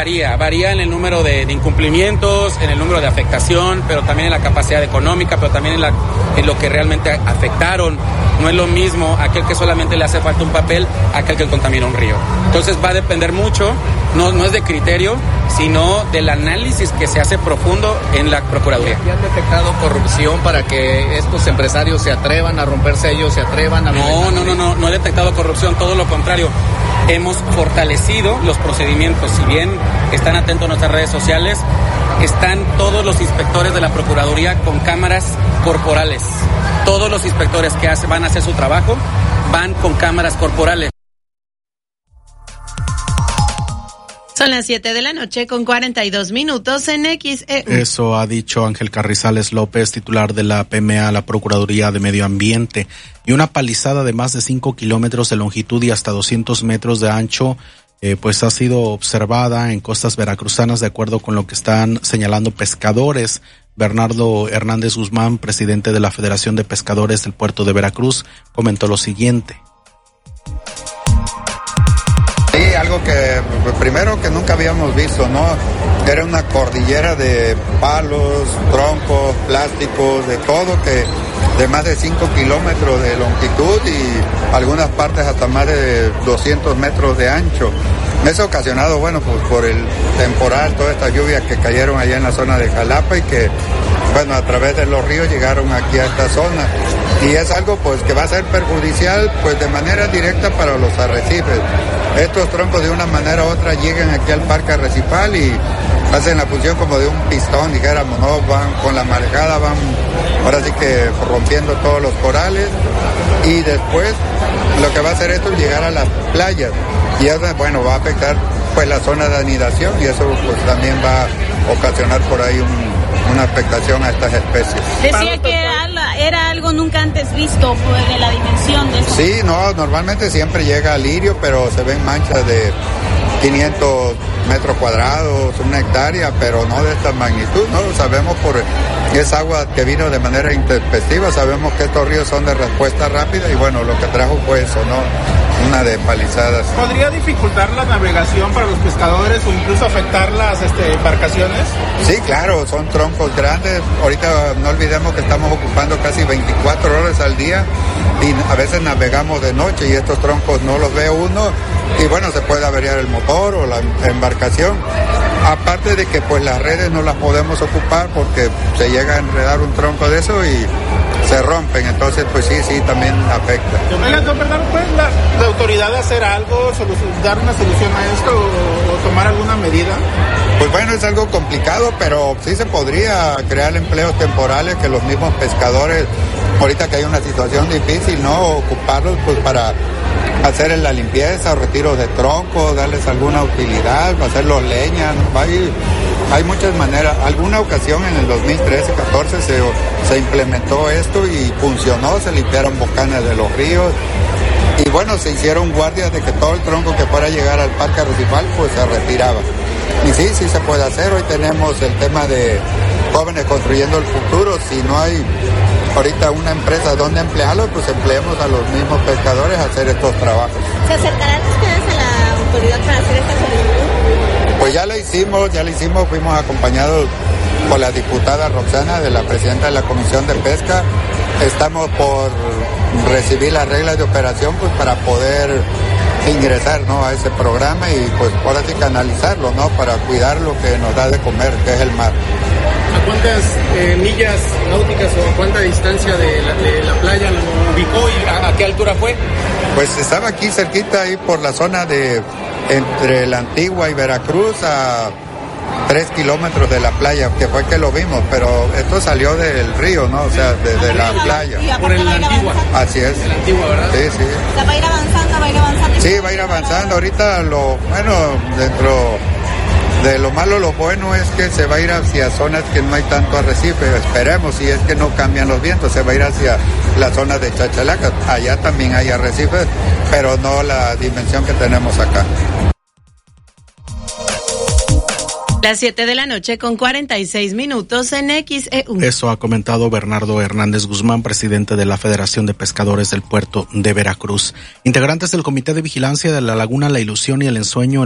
Varía en el número de incumplimientos, en el número de afectación, pero también en la capacidad económica, pero también en lo que realmente afectaron. No es lo mismo aquel que solamente le hace falta un papel, aquel que contamina un río. Entonces va a depender mucho, no es de criterio, sino del análisis que se hace profundo en la Procuraduría. ¿Y han detectado corrupción para que estos empresarios se atrevan a romper sellos, se atrevan a... No he detectado corrupción, todo lo contrario. Hemos fortalecido los procedimientos. Si bien están atentos a nuestras redes sociales, están todos los inspectores de la Procuraduría con cámaras corporales. Todos los inspectores que van a hacer su trabajo van con cámaras corporales. Son las 7:42 p.m. en XEU. Eso ha dicho Ángel Carrizales López, titular de la PMA, la Procuraduría de Medio Ambiente. Y una palizada de más de 5 kilómetros de longitud y hasta 200 metros de ancho, pues ha sido observada en costas veracruzanas, de acuerdo con lo que están señalando pescadores. Bernardo Hernández Guzmán, presidente de la Federación de Pescadores del Puerto de Veracruz, comentó lo siguiente. Sí, algo que primero que nunca habíamos visto, ¿no? Era una cordillera de palos, troncos, plásticos, de todo, que de más de 5 kilómetros de longitud y algunas partes hasta más de 200 metros de ancho. Eso ocasionado, bueno, pues por el temporal, todas estas lluvias que cayeron allá en la zona de Jalapa y que, bueno, a través de los ríos llegaron aquí a esta zona. Y es algo, pues, que va a ser perjudicial, pues, de manera directa para los arrecifes. Estos troncos, de una manera u otra, llegan aquí al parque arrecifal y hacen la función como de un pistón, dijéramos, ¿no? Van con la marejada, van, ahora sí que rompiendo todos los corales. Y después, lo que va a hacer esto es llegar a las playas. Y eso, bueno, va a afectar pues la zona de anidación y eso pues también va a ocasionar por ahí una afectación a estas especies. Decía que era algo nunca antes visto de la dimensión de eso. Sí, no, normalmente siempre llega al lirio, pero se ven manchas de 500 metros cuadrados, 1 hectárea, pero no de esta magnitud, ¿no? Sabemos por esa agua que vino de manera intempestiva, sabemos que estos ríos son de respuesta rápida y bueno, lo que trajo fue eso, ¿no? Una de palizadas. ¿Podría dificultar la navegación para los pescadores o incluso afectar las embarcaciones? Sí, claro, son troncos grandes. Ahorita no olvidemos que estamos ocupando casi 24 horas al día y a veces navegamos de noche y estos troncos no los ve uno y bueno, se puede averiar el motor o la embarcación. Aparte de que pues las redes no las podemos ocupar porque se llega a enredar un tronco de eso y se rompen, entonces pues sí, también afecta. ¿Puede la autoridad hacer algo, dar una solución a esto o tomar alguna medida? Pues bueno, es algo complicado, pero sí se podría crear empleos temporales que los mismos pescadores, ahorita que hay una situación difícil, ¿no? Ocuparlos pues para hacer la limpieza, retiros de troncos, darles alguna utilidad, hacerlos leña, ¿no? Hay muchas maneras. Alguna ocasión en el 2013-14 se implementó esto y funcionó, se limpiaron bocanas de los ríos y bueno, se hicieron guardias de que todo el tronco que fuera a llegar al parque arrecifal pues se retiraba. Y sí se puede hacer. Hoy tenemos el tema de jóvenes construyendo el futuro. Si no hay ahorita una empresa donde emplearlos, pues empleemos a los mismos pescadores a hacer estos trabajos. ¿Se acercarán ustedes a la autoridad para hacer esta solicitud? Pues ya la hicimos, fuimos acompañados por la diputada Roxana, de la presidenta de la Comisión de Pesca. Estamos por recibir las reglas de operación pues para poder ingresar, ¿no?, a ese programa y pues ahora sí canalizarlo, ¿no?, para cuidar lo que nos da de comer, que es el mar. ¿A cuántas millas náuticas o a cuánta distancia de la playa lo ubicó y a qué altura fue? Pues estaba aquí cerquita, ahí por la zona de entre la Antigua y Veracruz, a 3 kilómetros de la playa, que fue que lo vimos, pero esto salió del río, ¿no? O sea, desde la playa. Por la Antigua. Así es. La Antigua, ¿verdad? Sí. O sea, va a ir avanzando. Sí, va a ir avanzando. Ahorita dentro de lo malo, lo bueno es que se va a ir hacia zonas que no hay tanto arrecife. Esperemos, si es que no cambian los vientos, se va a ir hacia la zona de Chachalaca. Allá también hay arrecifes, pero no la dimensión que tenemos acá. Las 7:46 p.m. en XEU. Eso ha comentado Bernardo Hernández Guzmán, presidente de la Federación de Pescadores del Puerto de Veracruz. Integrantes del Comité de Vigilancia de la Laguna La Ilusión y el Ensueño